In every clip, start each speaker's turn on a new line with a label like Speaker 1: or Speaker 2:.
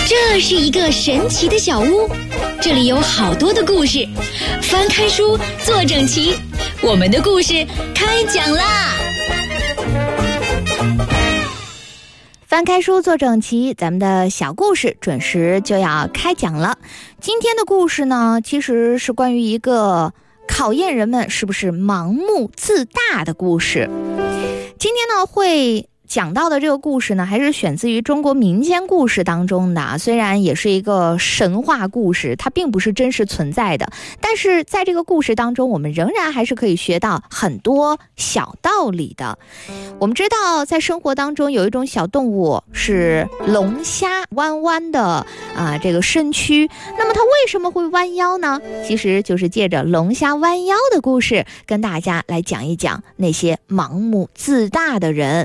Speaker 1: 这是一个神奇的小屋，这里有好多的故事。翻开书，坐整齐，我们的故事开讲啦！
Speaker 2: 翻开书，坐整齐，咱们的小故事准时就要开讲了。今天的故事呢，其实是关于一个考验人们是不是盲目自大的故事。今天呢，会讲到的这个故事呢，还是选自于中国民间故事当中的，虽然也是一个神话故事，它并不是真实存在的，但是在这个故事当中，我们仍然还是可以学到很多小道理的。我们知道在生活当中有一种小动物是龙虾，弯弯的这个身躯，那么它为什么会弯腰呢？其实就是借着龙虾弯腰的故事跟大家来讲一讲那些盲目自大的人。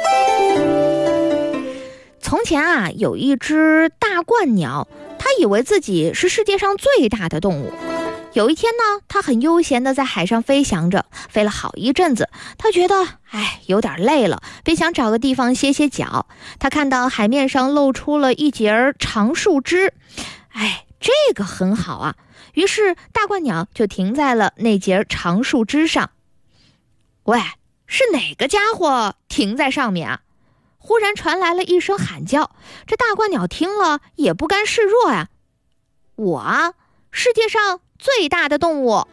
Speaker 2: 从前有一只大鹳鸟，它以为自己是世界上最大的动物。有一天呢，它很悠闲地在海上飞翔着，飞了好一阵子，它觉得有点累了，便想找个地方歇歇脚。它看到海面上露出了一截长树枝，这个很好啊。于是大鹳鸟就停在了那截长树枝上。喂，是哪个家伙停在上面啊？忽然传来了一声喊叫，这大鹳鸟听了也不甘示弱呀。我世界上最大的动物。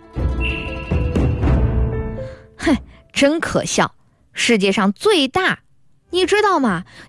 Speaker 2: 真可笑，世界上最大，你知道吗？